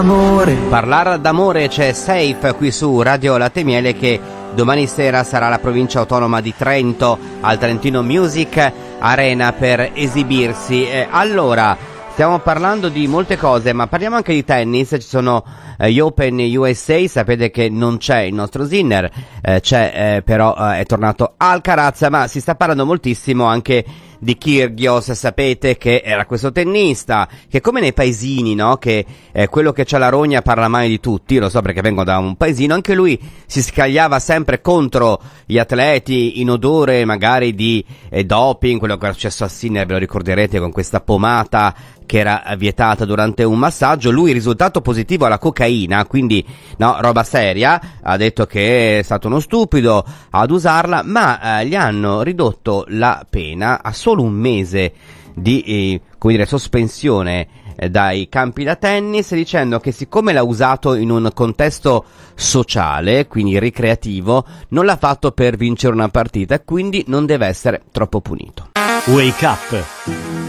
Parlare d'amore, c'è Safe qui su Radio Latte Miele, che domani sera sarà alla provincia autonoma di Trento al Trentino Music Arena per esibirsi. Allora, stiamo parlando di molte cose, ma parliamo anche di tennis. Ci sono gli Open USA, sapete che non c'è il nostro Sinner, però è tornato Alcaraz, ma si sta parlando moltissimo anche di Kyrgios. Sapete che era questo tennista che, come nei paesini, no? Che quello che c'ha la rogna parla mai di tutti. Io lo so perché vengo da un paesino. Anche lui si scagliava sempre contro gli atleti in odore magari di doping, quello che era successo a Sinner, ve lo ricorderete, con questa pomata che era vietata durante un massaggio. Lui risultato positivo alla cocaina, quindi no, roba seria. Ha detto che è stato uno stupido ad usarla, ma gli hanno ridotto la pena a solo un mese di sospensione dai campi da tennis, dicendo che siccome l'ha usato in un contesto sociale, quindi ricreativo, non l'ha fatto per vincere una partita e quindi non deve essere troppo punito. Wake Up